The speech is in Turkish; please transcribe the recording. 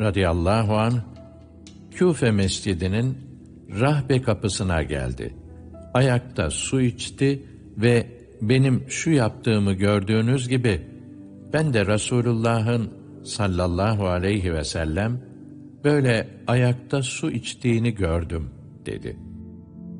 radıyallahu anh, Küfe mescidinin rahbe kapısına geldi. Ayakta su içti ve benim şu yaptığımı gördüğünüz gibi ben de Resulullah'ın sallallahu aleyhi ve sellem böyle ayakta su içtiğini gördüm dedi.